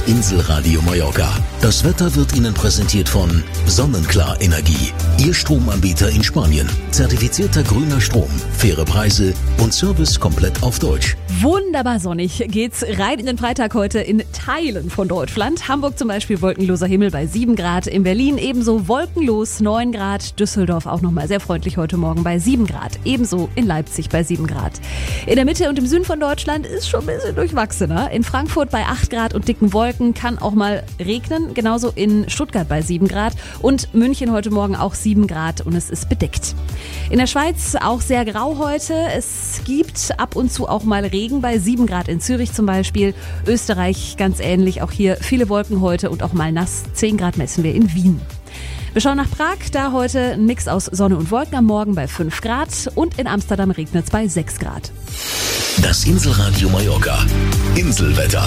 Inselradio Mallorca. Das Wetter wird Ihnen präsentiert von Sonnenklar Energie. Ihr Stromanbieter in Spanien. Zertifizierter grüner Strom, faire Preise und Service komplett auf Deutsch. Wunderbar sonnig geht's rein in den Freitag heute in Teilen von Deutschland. Hamburg zum Beispiel wolkenloser Himmel bei 7 Grad. In Berlin ebenso wolkenlos 9 Grad. Düsseldorf auch nochmal sehr freundlich heute Morgen bei 7 Grad. Ebenso in Leipzig bei 7 Grad. In der Mitte und im Süden von Deutschland ist schon ein bisschen durchwachsener. In Frankfurt bei 8 Grad und dicken Wolken, kann auch mal regnen. Genauso in Stuttgart bei 7 Grad und München heute Morgen auch 7 Grad und es ist bedeckt. In der Schweiz auch sehr grau heute. Es gibt ab und zu auch mal Regen bei 7 Grad in Zürich zum Beispiel. Österreich ganz ähnlich, auch hier viele Wolken heute und auch mal nass. 10 Grad messen wir in Wien. Wir schauen nach Prag, da heute ein Mix aus Sonne und Wolken am Morgen bei 5 Grad und in Amsterdam regnet es bei 6 Grad. Das Inselradio Mallorca. Inselwetter.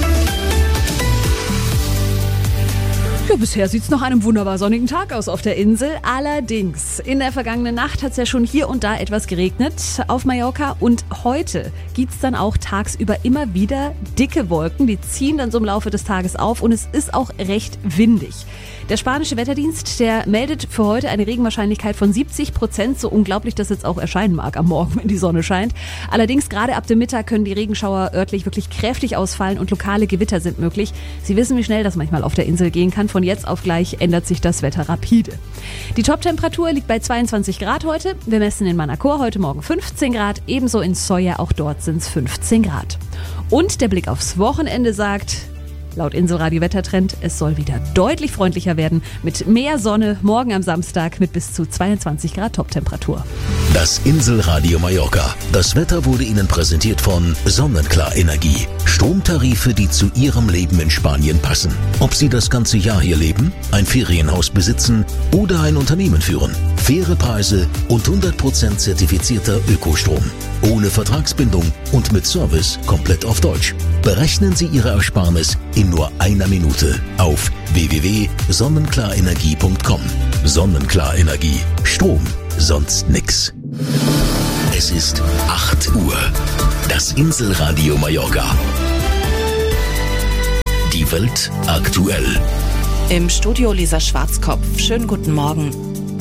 Ja, bisher sieht's nach einem wunderbar sonnigen Tag aus auf der Insel. Allerdings, in der vergangenen Nacht hat's ja schon hier und da etwas geregnet auf Mallorca. Und heute gibt's dann auch tagsüber immer wieder dicke Wolken. Die ziehen dann so im Laufe des Tages auf und es ist auch recht windig. Der spanische Wetterdienst, der meldet für heute eine Regenwahrscheinlichkeit von 70%. So unglaublich das jetzt auch erscheinen mag am Morgen, wenn die Sonne scheint. Allerdings, gerade ab dem Mittag können die Regenschauer örtlich wirklich kräftig ausfallen und lokale Gewitter sind möglich. Sie wissen, wie schnell das manchmal auf der Insel gehen kann. Von jetzt auf gleich ändert sich das Wetter rapide. Die Toptemperatur liegt bei 22 Grad heute. Wir messen in Manacor heute Morgen 15 Grad. Ebenso in Soya, auch dort sind es 15 Grad. Und der Blick aufs Wochenende sagt... Laut Inselradio Wettertrend, es soll wieder deutlich freundlicher werden mit mehr Sonne morgen am Samstag mit bis zu 22 Grad Toptemperatur. Das Inselradio Mallorca. Das Wetter wurde Ihnen präsentiert von Sonnenklar Energie. Stromtarife, die zu Ihrem Leben in Spanien passen. Ob Sie das ganze Jahr hier leben, ein Ferienhaus besitzen oder ein Unternehmen führen. Faire Preise und 100% zertifizierter Ökostrom. Ohne Vertragsbindung und mit Service komplett auf Deutsch. Berechnen Sie Ihre Ersparnis in nur einer Minute auf www.sonnenklarenergie.com. Sonnenklar Energie. Strom, sonst nix. Es ist 8 Uhr. Das Inselradio Mallorca. Die Welt aktuell. Im Studio Lisa Schwarzkopf. Schönen guten Morgen.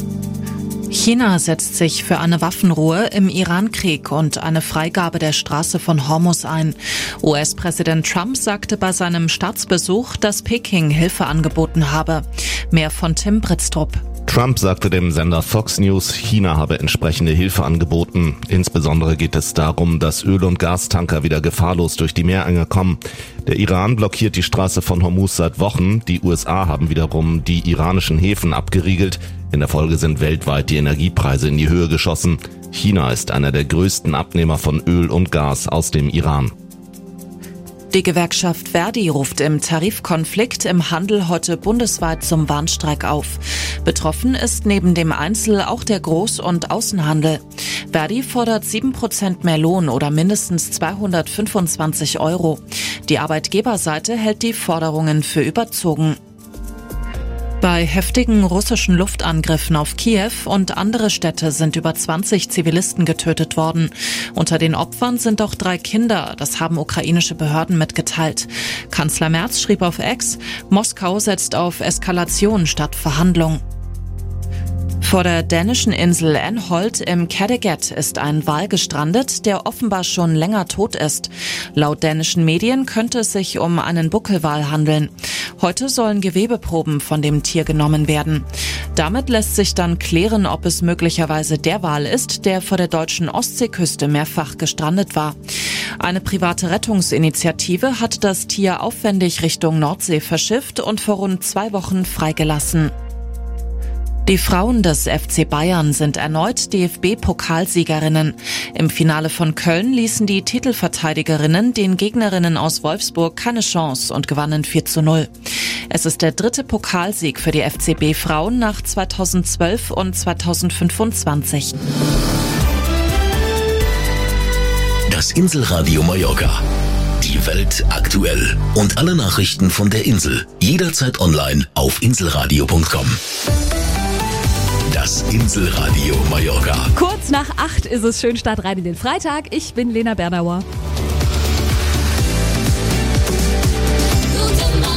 China setzt sich für eine Waffenruhe im Iran-Krieg und eine Freigabe der Straße von Hormuz ein. US-Präsident Trump sagte bei seinem Staatsbesuch, dass Peking Hilfe angeboten habe. Mehr von Tim Britztrup. Trump sagte dem Sender Fox News, China habe entsprechende Hilfe angeboten. Insbesondere geht es darum, dass Öl- und Gastanker wieder gefahrlos durch die Meerenge kommen. Der Iran blockiert die Straße von Hormuz seit Wochen. Die USA haben wiederum die iranischen Häfen abgeriegelt. In der Folge sind weltweit die Energiepreise in die Höhe geschossen. China ist einer der größten Abnehmer von Öl und Gas aus dem Iran. Die Gewerkschaft Verdi ruft im Tarifkonflikt im Handel heute bundesweit zum Warnstreik auf. Betroffen ist neben dem Einzel- auch der Groß- und Außenhandel. Verdi fordert 7% mehr Lohn oder mindestens 225 €. Die Arbeitgeberseite hält die Forderungen für überzogen. Bei heftigen russischen Luftangriffen auf Kiew und andere Städte sind über 20 Zivilisten getötet worden. Unter den Opfern sind auch 3 Kinder, das haben ukrainische Behörden mitgeteilt. Kanzler Merz schrieb auf X, Moskau setzt auf Eskalation statt Verhandlung. Vor der dänischen Insel Anholt im Kattegat ist ein Wal gestrandet, der offenbar schon länger tot ist. Laut dänischen Medien könnte es sich um einen Buckelwal handeln. Heute sollen Gewebeproben von dem Tier genommen werden. Damit lässt sich dann klären, ob es möglicherweise der Wal ist, der vor der deutschen Ostseeküste mehrfach gestrandet war. Eine private Rettungsinitiative hat das Tier aufwendig Richtung Nordsee verschifft und vor rund 2 Wochen freigelassen. Die Frauen des FC Bayern sind erneut DFB-Pokalsiegerinnen. Im Finale von Köln ließen die Titelverteidigerinnen den Gegnerinnen aus Wolfsburg keine Chance und gewannen 4:0. Es ist der 3. Pokalsieg für die FCB-Frauen nach 2012 und 2025. Das Inselradio Mallorca. Die Welt aktuell. Und alle Nachrichten von der Insel. Jederzeit online auf inselradio.com. Das Inselradio Mallorca. Kurz nach 8 ist es. Schön Start rein in den Freitag. Ich bin Lena Bernauer. Guten Morgen.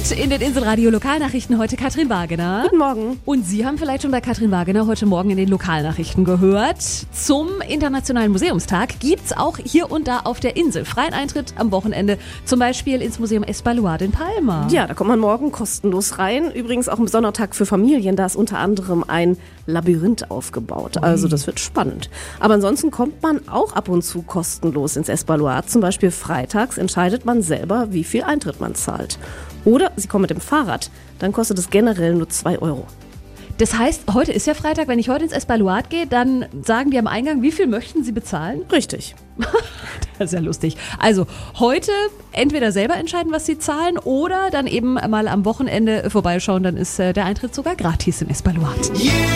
Und in den Inselradio Lokalnachrichten heute Katrin Wagener. Guten Morgen. Und Sie haben vielleicht schon bei Katrin Wagener heute Morgen in den Lokalnachrichten gehört. Zum Internationalen Museumstag gibt's auch hier und da auf der Insel freien Eintritt am Wochenende. Zum Beispiel ins Museum Espaluade in Palma. Ja, da kommt man morgen kostenlos rein. Übrigens auch ein besonderer Tag für Familien. Da ist unter anderem ein Labyrinth aufgebaut. Also das wird spannend. Aber ansonsten kommt man auch ab und zu kostenlos ins Espaluade. Zum Beispiel freitags entscheidet man selber, wie viel Eintritt man zahlt. Oder Sie kommen mit dem Fahrrad, dann kostet es generell nur 2 €. Das heißt, heute ist ja Freitag. Wenn ich heute ins Espaluade gehe, dann sagen die am Eingang, wie viel möchten Sie bezahlen? Richtig. Das ist ja lustig. Also heute entweder selber entscheiden, was Sie zahlen, oder dann eben mal am Wochenende vorbeischauen. Dann ist der Eintritt sogar gratis im Espaluade. Yeah.